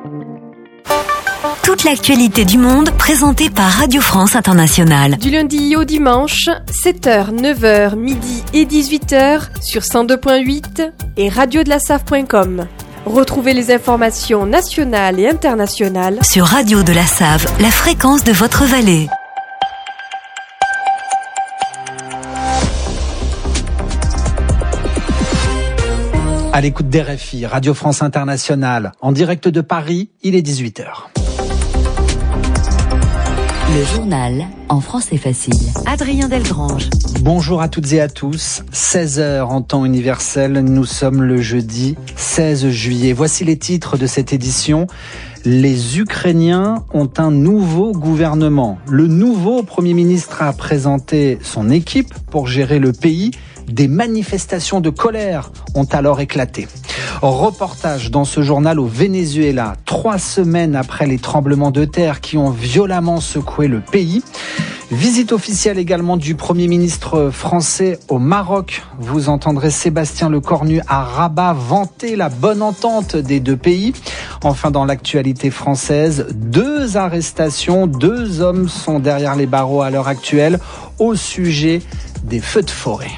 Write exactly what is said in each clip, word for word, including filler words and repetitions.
Toute l'actualité du monde présentée par Radio France Internationale. Du lundi au dimanche, sept heures, neuf heures, midi et dix-huit heures sur cent deux point huit et radio de la S A V point com. Retrouvez les informations nationales et internationales sur Radio de la S A V, la fréquence de votre vallée. À l'écoute d'R F I, Radio France Internationale, en direct de Paris, il est dix-huit heures. Le journal en français facile. Adrien Delgrange. Bonjour à toutes et à tous. seize heures en temps universel. Nous sommes le jeudi seize juillet. Voici les titres de cette édition. Les Ukrainiens ont un nouveau gouvernement. Le nouveau Premier ministre a présenté son équipe pour gérer le pays. Des manifestations de colère ont alors éclaté. Reportage dans ce journal au Venezuela, trois semaines après les tremblements de terre qui ont violemment secoué le pays. Visite officielle également du Premier ministre français au Maroc. Vous entendrez Sébastien Lecornu à Rabat vanter la bonne entente des deux pays. Enfin, dans l'actualité française, deux arrestations, deux hommes sont derrière les barreaux à l'heure actuelle au sujet des feux de forêt.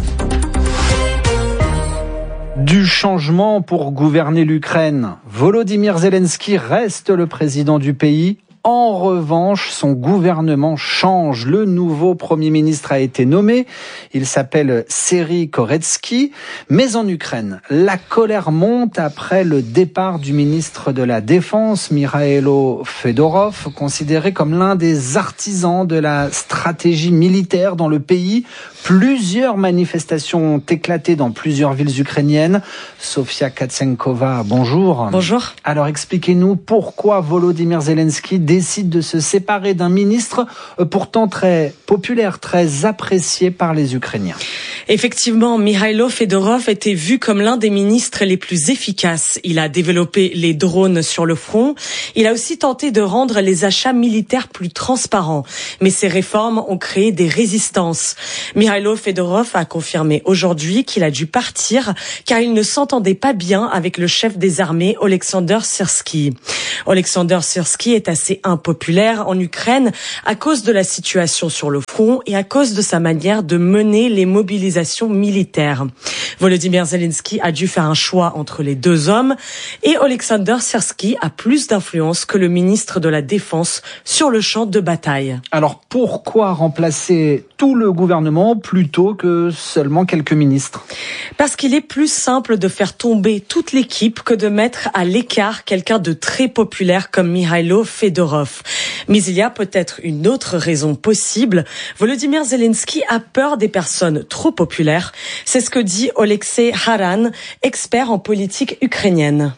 Du changement pour gouverner l'Ukraine. Volodymyr Zelensky reste le président du pays. En revanche, son gouvernement change. Le nouveau Premier ministre a été nommé. Il s'appelle Serhiy Koretsky. Mais en Ukraine, la colère monte après le départ du ministre de la Défense, Mikhailo Fedorov, considéré comme l'un des artisans de la stratégie militaire dans le pays. Plusieurs manifestations ont éclaté dans plusieurs villes ukrainiennes. Sofia Katsenkova, bonjour. Bonjour. Alors expliquez-nous pourquoi Volodymyr Zelensky décide de se séparer d'un ministre pourtant très populaire, très apprécié par les Ukrainiens. Effectivement, Mikhailo Fedorov était vu comme l'un des ministres les plus efficaces. Il a développé les drones sur le front. Il a aussi tenté de rendre les achats militaires plus transparents. Mais ces réformes ont créé des résistances. Mikhailo Fedorov a confirmé aujourd'hui qu'il a dû partir car il ne s'entendait pas bien avec le chef des armées, Oleksandr Syrsky. Oleksandr Syrsky est assez impopulaire en Ukraine à cause de la situation sur le front et à cause de sa manière de mener les mobilisations militaires. Volodymyr Zelensky a dû faire un choix entre les deux hommes et Oleksandr Syrsky a plus d'influence que le ministre de la Défense sur le champ de bataille. Alors pourquoi remplacer tout le gouvernement plutôt que seulement quelques ministres ? Parce qu'il est plus simple de faire tomber toute l'équipe que de mettre à l'écart quelqu'un de très populaire comme Mikhailo Fedorov. Mais il y a peut-être une autre raison possible. Volodymyr Zelensky a peur des personnes trop populaires. C'est ce que dit Oleksiy Haran, expert en politique ukrainienne.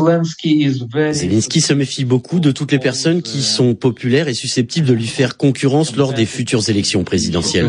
Zelensky se méfie beaucoup de toutes les personnes qui sont populaires et susceptibles de lui faire concurrence lors des futures élections présidentielles.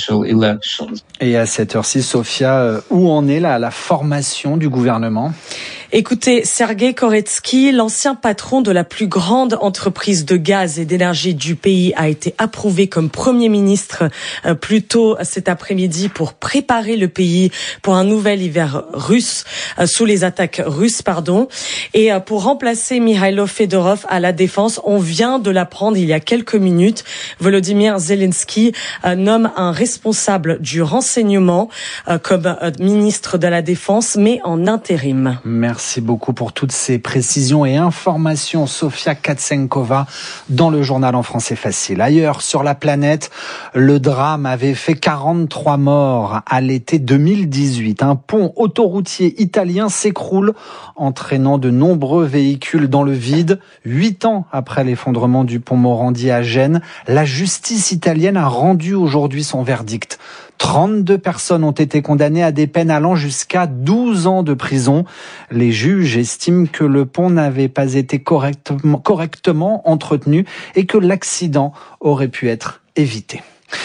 Et à cette heure-ci, Sofia, où en est la, la formation du gouvernement ? Écoutez, Serhiy Koretsky, l'ancien patron de la plus grande entreprise de gaz et d'énergie du pays, a été approuvé comme Premier ministre euh, plus tôt cet après-midi pour préparer le pays pour un nouvel hiver russe, euh, sous les attaques russes, pardon. Et euh, pour remplacer Mikhailo Fedorov à la défense, on vient de l'apprendre il y a quelques minutes. Volodymyr Zelensky euh, nomme un responsable du renseignement euh, comme euh, ministre de la Défense, mais en intérim. Merci. Merci beaucoup pour toutes ces précisions et informations. Sofia Katsenkova dans le journal en français facile. Ailleurs sur la planète, le drame avait fait quarante-trois morts à l'été deux mille dix-huit. Un pont autoroutier italien s'écroule, entraînant de nombreux véhicules dans le vide. Huit ans après l'effondrement du pont Morandi à Gênes, la justice italienne a rendu aujourd'hui son verdict. trente-deux personnes ont été condamnées à des peines allant jusqu'à douze ans de prison. Les juges estiment que le pont n'avait pas été correctement, correctement entretenu et que l'accident aurait pu être évité.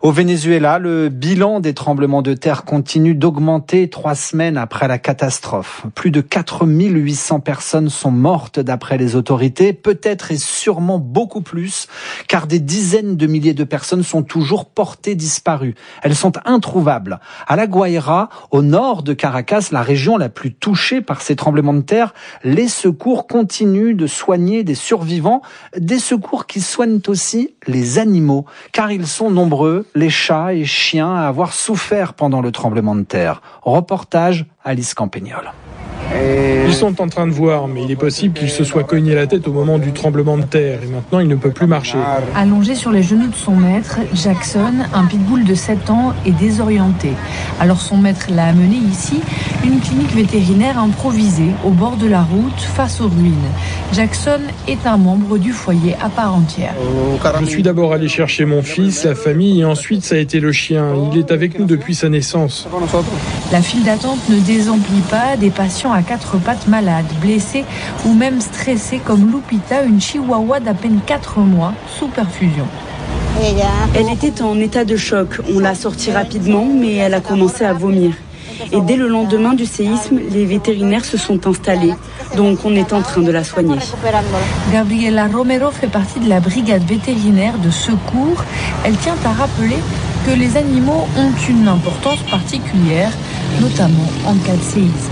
Au Venezuela, le bilan des tremblements de terre continue d'augmenter trois semaines après la catastrophe. Plus de quatre mille huit cents personnes sont mortes d'après les autorités, peut-être et sûrement beaucoup plus, car des dizaines de milliers de personnes sont toujours portées disparues. Elles sont introuvables. À La Guaira, au nord de Caracas, la région la plus touchée par ces tremblements de terre, les secours continuent de soigner des survivants, des secours qui soignent aussi les animaux, car ils sont nombreux, les chats et chiens, à avoir souffert pendant le tremblement de terre. Reportage Alice Campagnol. Ils sont en train de voir, mais il est possible qu'il se soit cogné la tête au moment du tremblement de terre et maintenant il ne peut plus marcher. Allongé sur les genoux de son maître, Jackson, un pitbull de sept ans, est désorienté. Alors son maître l'a amené ici, une clinique vétérinaire improvisée au bord de la route face aux ruines. Jackson est un membre du foyer à part entière. Je suis d'abord allé chercher mon fils, la famille et ensuite ça a été le chien. Il est avec nous depuis sa naissance. La file d'attente ne désemplit pas des patients à quatre pattes malades, blessés ou même stressés comme Lupita, une chihuahua d'à peine quatre mois, sous perfusion. Elle était en état de choc. On l'a sortie rapidement, mais elle a commencé à vomir. Et dès le lendemain du séisme, les vétérinaires se sont installés. Donc on est en train de la soigner. Gabriela Romero fait partie de la brigade vétérinaire de secours. Elle tient à rappeler que les animaux ont une importance particulière, notamment en cas de séisme.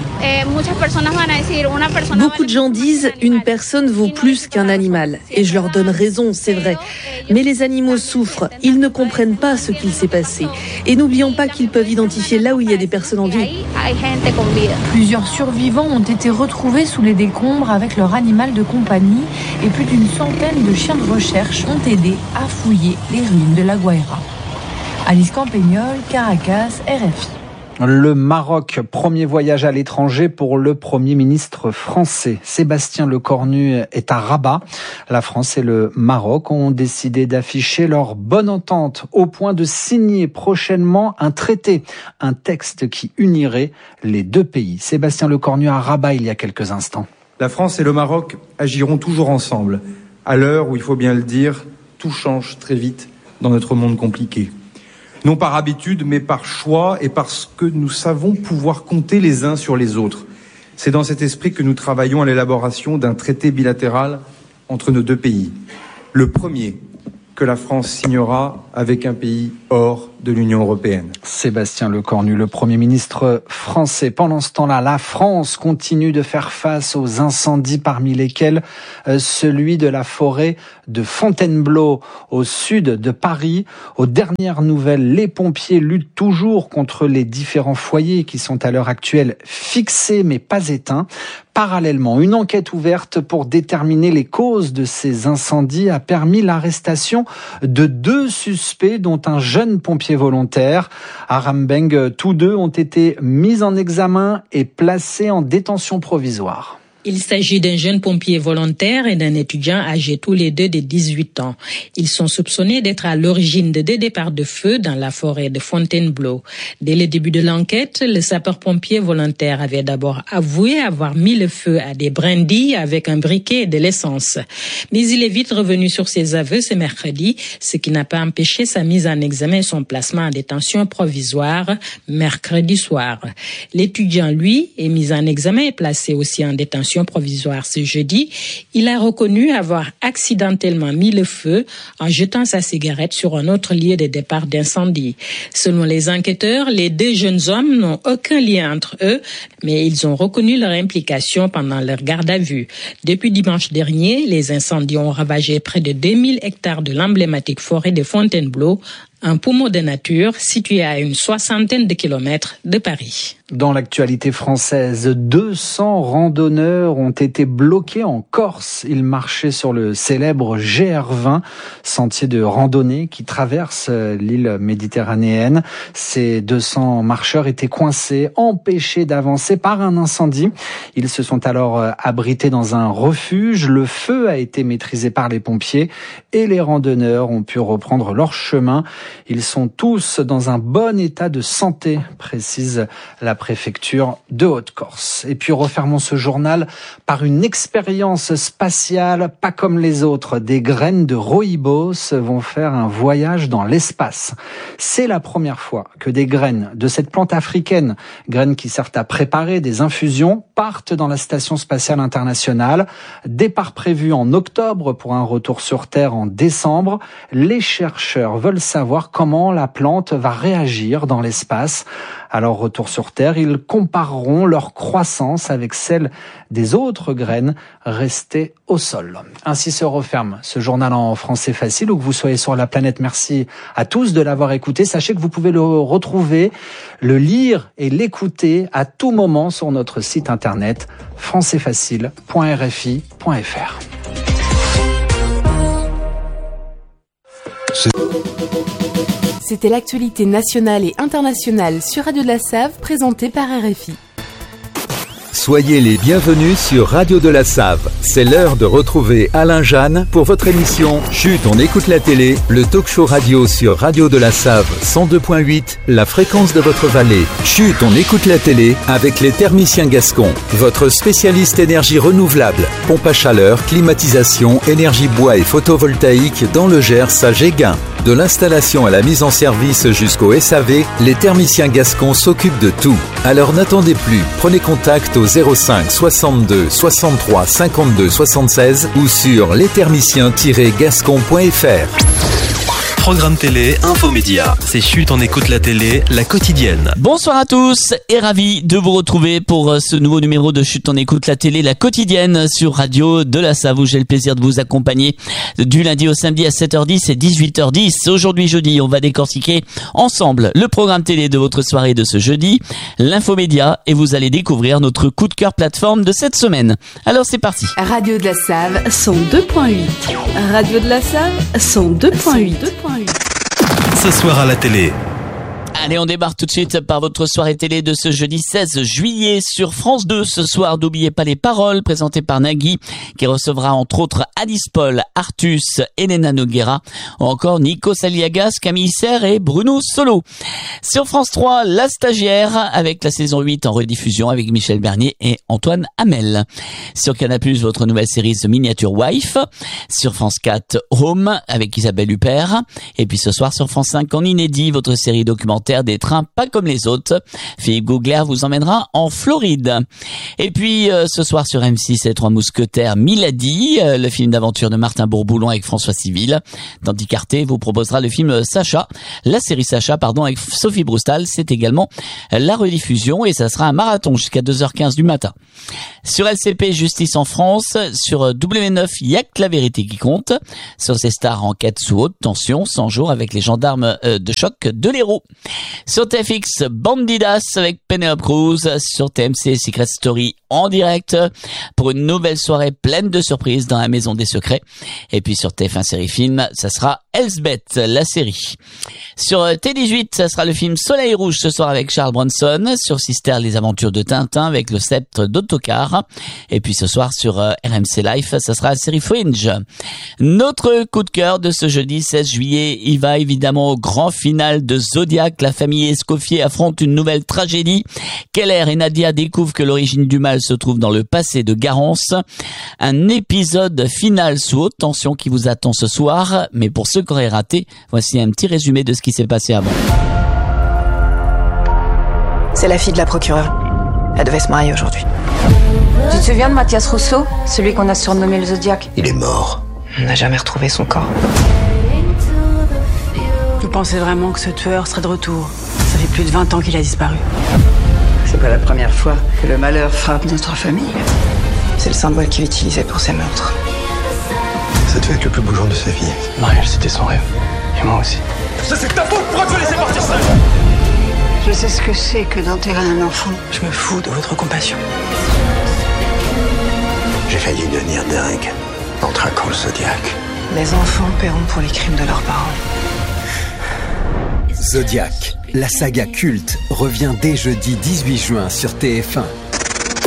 Beaucoup de gens disent une personne vaut plus qu'un animal. Et je leur donne raison, c'est vrai. Mais les animaux souffrent, ils ne comprennent pas ce qu'il s'est passé. Et n'oublions pas qu'ils peuvent identifier là où il y a des personnes en vie. Plusieurs survivants ont été retrouvés sous les décombres avec leur animal de compagnie et plus d'une centaine de chiens de recherche ont aidé à fouiller les ruines de La Guaira. Alice Campagnol, Caracas, R F I. Le Maroc, premier voyage à l'étranger pour le Premier ministre français. Sébastien Lecornu est à Rabat. La France et le Maroc ont décidé d'afficher leur bonne entente au point de signer prochainement un traité, un texte qui unirait les deux pays. Sébastien Lecornu à Rabat il y a quelques instants. La France et le Maroc agiront toujours ensemble, à l'heure où, il faut bien le dire, tout change très vite dans notre monde compliqué. Non par habitude, mais par choix et parce que nous savons pouvoir compter les uns sur les autres. C'est dans cet esprit que nous travaillons à l'élaboration d'un traité bilatéral entre nos deux pays. Le premier que la France signera avec un pays hors de l'Union européenne. Sébastien Lecornu, le Premier ministre français. Pendant ce temps-là, la France continue de faire face aux incendies, parmi lesquels euh, celui de la forêt de Fontainebleau, au sud de Paris. Aux dernières nouvelles, les pompiers luttent toujours contre les différents foyers qui sont à l'heure actuelle fixés mais pas éteints. Parallèlement, une enquête ouverte pour déterminer les causes de ces incendies a permis l'arrestation de deux suspects, dont un jeune pompier volontaire. À Rambeng, tous deux ont été mis en examen et placés en détention provisoire. Il s'agit d'un jeune pompier volontaire et d'un étudiant âgés tous les deux de dix-huit ans. Ils sont soupçonnés d'être à l'origine de deux départs de feu dans la forêt de Fontainebleau. Dès le début de l'enquête, le sapeur-pompier volontaire avait d'abord avoué avoir mis le feu à des brindilles avec un briquet et de l'essence. Mais il est vite revenu sur ses aveux ce mercredi, ce qui n'a pas empêché sa mise en examen et son placement en détention provisoire mercredi soir. L'étudiant, lui, est mis en examen et placé aussi en détention provisoire ce jeudi. Il a reconnu avoir accidentellement mis le feu en jetant sa cigarette sur un autre lieu de départ d'incendie. Selon les enquêteurs, les deux jeunes hommes n'ont aucun lien entre eux, mais ils ont reconnu leur implication pendant leur garde à vue. Depuis dimanche dernier, les incendies ont ravagé près de deux mille hectares de l'emblématique forêt de Fontainebleau, un poumon de nature situé à une soixantaine de kilomètres de Paris. Dans l'actualité française, deux cents randonneurs ont été bloqués en Corse. Ils marchaient sur le célèbre G R vingt, sentier de randonnée qui traverse l'île méditerranéenne. Ces deux cents marcheurs étaient coincés, empêchés d'avancer par un incendie. Ils se sont alors abrités dans un refuge. Le feu a été maîtrisé par les pompiers et les randonneurs ont pu reprendre leur chemin. Ils sont tous dans un bon état de santé, précise la préfecture de Haute-Corse. Et puis refermons ce journal par une expérience spatiale pas comme les autres. Des graines de rooibos vont faire un voyage dans l'espace. C'est la première fois que des graines de cette plante africaine, graines qui servent à préparer des infusions, partent dans la station spatiale internationale. Départ prévu en octobre pour un retour sur Terre en décembre. Les chercheurs veulent savoir comment la plante va réagir dans l'espace. Alors retour sur Terre, ils compareront leur croissance avec celle des autres graines restées au sol. Ainsi se referme ce journal en français facile, où que vous soyez sur la planète. Merci à tous de l'avoir écouté. Sachez que vous pouvez le retrouver, le lire et l'écouter à tout moment sur notre site internet français facile point r f i point f r. C'était l'actualité nationale et internationale sur Radio de la Save, présentée par R F I. Soyez les bienvenus sur Radio de la Save. C'est l'heure de retrouver Alain Jeanne pour votre émission Chut, on écoute la télé, le talk show radio sur Radio de la Save cent deux point huit, la fréquence de votre vallée. Chut, on écoute la télé avec les thermiciens gascons, votre spécialiste énergie renouvelable, pompe à chaleur, climatisation, énergie bois et photovoltaïque dans le Gers à Géguin. De l'installation à la mise en service jusqu'au S A V, les thermiciens gascons s'occupent de tout. Alors n'attendez plus, prenez contact au zéro cinq soixante-deux soixante-trois cinquante-deux soixante-seize ou sur les thermiciens tiret gascon point f r. Programme télé, infomédia. C'est Chut, on écoute la télé, la quotidienne. Bonsoir à tous et ravi de vous retrouver pour ce nouveau numéro de Chut, on écoute la télé, la quotidienne sur Radio de la Save, où j'ai le plaisir de vous accompagner du lundi au samedi à sept heures dix et dix-huit heures dix. Aujourd'hui jeudi, on va décortiquer ensemble le programme télé de votre soirée de ce jeudi, l'infomédia, et vous allez découvrir notre coup de cœur plateforme de cette semaine. Alors c'est parti. Radio de la Save cent deux point huit. Radio de la Save cent deux point huit. Ce soir à la télé. Allez, on démarre tout de suite par votre soirée télé de ce jeudi seize juillet sur France deux. Ce soir, n'oubliez pas les paroles présentées par Nagui, qui recevra entre autres Alice Paul, Artus, Elena Noguera, ou encore Nico Saliagas, Camille Serre et Bruno Solo. Sur France trois, La Stagiaire, avec la saison huit en rediffusion avec Michel Bernier et Antoine Hamel. Sur Canal plus, votre nouvelle série The Miniature Wife. Sur France quatre, Home, avec Isabelle Huppert. Et puis ce soir sur France cinq, en inédit, votre série documentaire des trains pas comme les autres. Philippe Gougler vous emmènera en Floride. Et puis euh, ce soir sur M six, Les Trois Mousquetaires, Milady, euh, le film d'aventure de Martin Bourboulon avec François Civil. Tandis qu'Arte vous proposera le film Sacha, la série Sacha, pardon, avec Sophie Broustal. C'est également la rediffusion et ça sera un marathon jusqu'à deux heures quinze du matin. Sur L C P, Justice en France. Sur W neuf, il y a que la vérité qui compte. Sur C Star, Enquête sous haute tension, cent jours avec les gendarmes euh, de choc de l'Hérault. Sur T F X, Bandidas avec Penelope Cruz. Sur T M C, Secret Story en direct pour une nouvelle soirée pleine de surprises dans la Maison des Secrets. Et puis sur T F un Série Film, ça sera Elsbeth, la série. Sur T dix-huit, ça sera le film Soleil Rouge ce soir avec Charles Bronson. Sur Sister, Les Aventures de Tintin avec le sceptre d'Autocar. Et puis ce soir sur R M C Life, ça sera la série Fringe. Notre coup de cœur de ce jeudi seize juillet, il va évidemment au grand final de Zodiac. La famille Escoffier affronte une nouvelle tragédie. Keller et Nadia découvrent que l'origine du mal se trouve dans le passé de Garance. Un épisode final sous haute tension qui vous attend ce soir. Mais pour ceux qui auraient raté, voici un petit résumé de ce qui s'est passé avant. C'est la fille de la procureure. Elle devait se marier aujourd'hui. Tu te souviens de Mathias Rousseau, celui qu'on a surnommé le Zodiac? Il est mort. On n'a jamais retrouvé son corps. Vous pensez vraiment que ce tueur serait de retour? Ça fait plus de vingt ans qu'il a disparu. C'est pas la première fois que le malheur frappe notre famille. C'est le symbole qu'il utilisait pour ses meurtres. Ça devait être le plus beau jour de sa vie. Marielle, c'était son rêve. Et moi aussi. Ça, c'est ta faute. Pourquoi tu as laissé partir ça? Je sais ce que c'est que d'enterrer un enfant. Je me fous de votre compassion. J'ai failli devenir dingue en traquant le Zodiac. Les enfants paieront pour les crimes de leurs parents. Zodiac, la saga culte, revient dès jeudi dix-huit juin sur T F un.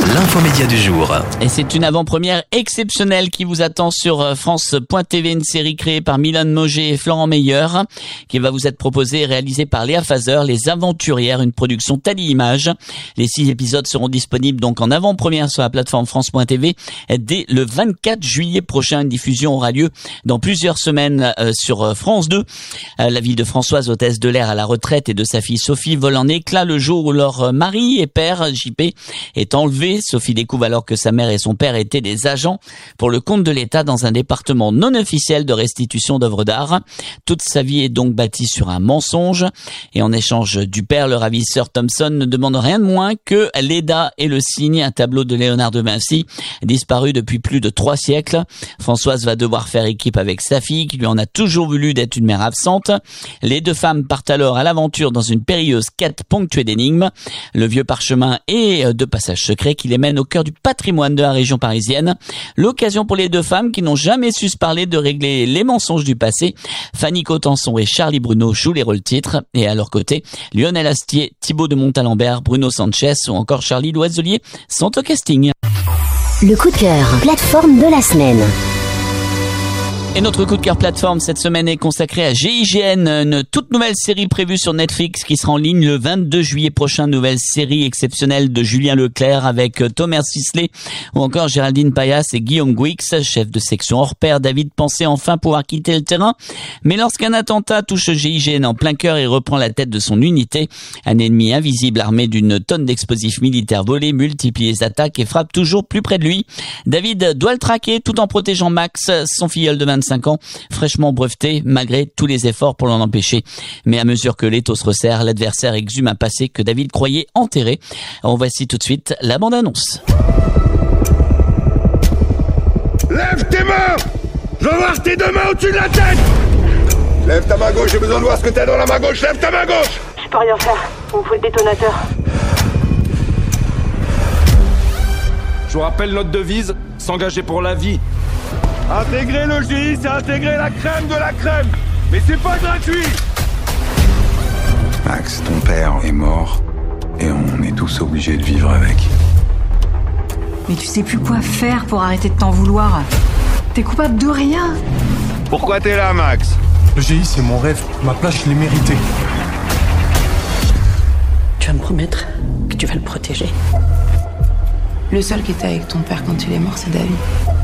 l'infomédia du jour. Et c'est une avant-première exceptionnelle qui vous attend sur France point T V, une série créée par Milan Moget et Florent Meyer, qui va vous être proposée et réalisée par Léa Fazer, Les Aventurières, une production Tali Images. Les six épisodes seront disponibles donc en avant-première sur la plateforme France point T V dès le vingt-quatre juillet prochain. Une diffusion aura lieu dans plusieurs semaines euh, sur France deux. Euh, la vie de Françoise, hôtesse de l'air à la retraite, et de sa fille Sophie vole en éclats le jour où leur mari et père, J P, est enlevé. Sophie découvre alors que sa mère et son père étaient des agents pour le compte de l'État dans un département non officiel de restitution d'œuvres d'art. Toute sa vie est donc bâtie sur un mensonge, et en échange du père, le ravisseur Thompson ne demande rien de moins que Leda et le cygne, un tableau de Léonard de Vinci, disparu depuis plus de trois siècles. Françoise va devoir faire équipe avec sa fille, qui lui en a toujours voulu d'être une mère absente. Les deux femmes partent alors à l'aventure dans une périlleuse quête ponctuée d'énigmes, le vieux parchemin et de passages secrets qui les mènent au cœur du patrimoine de la région parisienne. L'occasion pour les deux femmes qui n'ont jamais su se parler de régler les mensonges du passé. Fanny Cotenson et Charlie Bruno jouent les rôles titres, et à leur côté, Lionel Astier, Thibaut de Montalembert, Bruno Sanchez ou encore Charlie Loiselier sont au casting. Le coup de cœur, plateforme de la semaine. Et notre coup de cœur plateforme cette semaine est consacré à G I G N, une toute nouvelle série prévue sur Netflix qui sera en ligne le vingt-deux juillet prochain. Nouvelle série exceptionnelle de Julien Leclerc avec Thomas Sisley ou encore Géraldine Payas et Guillaume Gouix, chef de section hors pair. David pensait enfin pouvoir quitter le terrain, mais lorsqu'un attentat touche G I G N en plein cœur, il reprend la tête de son unité. Un ennemi invisible armé d'une tonne d'explosifs militaires volés multiplie les attaques et frappe toujours plus près de lui. David doit le traquer tout en protégeant Max, son filleul de vingt-cinq ans, fraîchement breveté malgré tous les efforts pour l'en empêcher. Mais à mesure que l'étau se resserre, l'adversaire exhume un passé que David croyait enterré. On voici tout de suite la bande-annonce. Lève tes mains! Je veux voir tes deux mains au-dessus de la tête! Lève ta main gauche, j'ai besoin de voir ce que t'as dans la main gauche. Lève ta main gauche! Je peux rien faire. Il me faut le détonateur. Je vous rappelle notre devise, s'engager pour la vie. Intégrer le G I, c'est intégrer la crème de la crème. Mais c'est pas gratuit. Max, ton père est mort et on est tous obligés de vivre avec. Mais tu sais plus quoi faire pour arrêter de t'en vouloir. T'es coupable de rien. Pourquoi t'es là, Max? Le G I, c'est mon rêve. Ma place, je l'ai méritée. Tu vas me promettre que tu vas le protéger. Le seul qui était avec ton père quand il est mort, c'est David.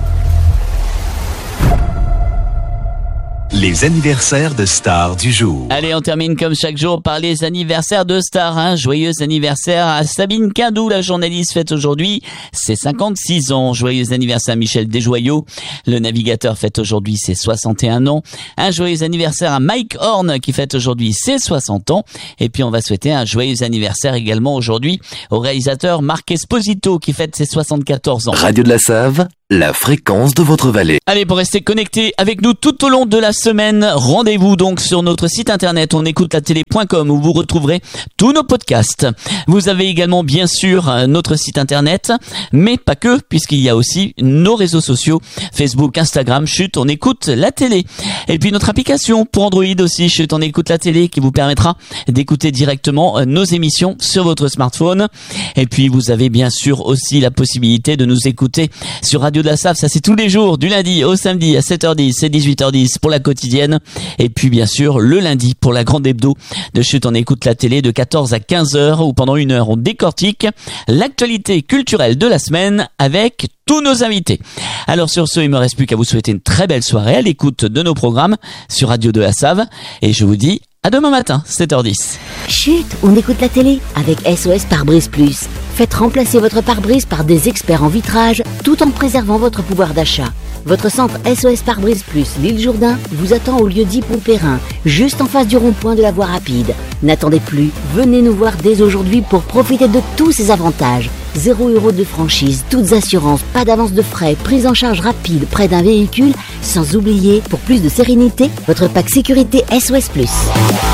Les anniversaires de stars du jour. Allez, on termine comme chaque jour par les anniversaires de stars. Hein. Joyeux anniversaire à Sabine Quindou, la journaliste, fête aujourd'hui ses cinquante-six ans. Joyeux anniversaire à Michel Desjoyaux, le navigateur, fête aujourd'hui ses soixante et un ans. Un joyeux anniversaire à Mike Horn qui fête aujourd'hui ses soixante ans. Et puis on va souhaiter un joyeux anniversaire également aujourd'hui au réalisateur Marc Esposito qui fête ses soixante-quatorze ans. Radio de la Save, la fréquence de votre vallée. Allez, pour rester connecté avec nous tout au long de la semaine, rendez-vous donc sur notre site internet on écoute la télé point com où vous retrouverez tous nos podcasts. Vous avez également bien sûr notre site internet, mais pas que, puisqu'il y a aussi nos réseaux sociaux, Facebook, Instagram, Chut, on écoute la télé. Et puis notre application pour Android aussi, Chut, on écoute la télé, qui vous permettra d'écouter directement nos émissions sur votre smartphone. Et puis vous avez bien sûr aussi la possibilité de nous écouter sur Radio de la Save, ça c'est tous les jours, du lundi au samedi à sept heures dix et dix-huit heures dix pour la quotidienne. Et puis bien sûr le lundi pour la grande hebdo de Chut, on écoute la télé de quatorze à quinze heures où pendant une heure on décortique l'actualité culturelle de la semaine avec tous nos invités. Alors sur ce, il me reste plus qu'à vous souhaiter une très belle soirée à l'écoute de nos programmes sur Radio de la Save et je vous dis à demain matin, sept heures dix. Chut, on écoute la télé avec S O S Pare-Brise Plus. Faites remplacer votre pare-brise par des experts en vitrage tout en préservant votre pouvoir d'achat. Votre centre S O S Pare-Brise Plus, l'île Jourdain, vous attend au lieu-dit Pompérin, juste en face du rond-point de la voie rapide. N'attendez plus, venez nous voir dès aujourd'hui pour profiter de tous ces avantages. Zéro euro de franchise, toutes assurances, pas d'avance de frais, prise en charge rapide près d'un véhicule, sans oublier, pour plus de sérénité, votre pack sécurité S O S Plus.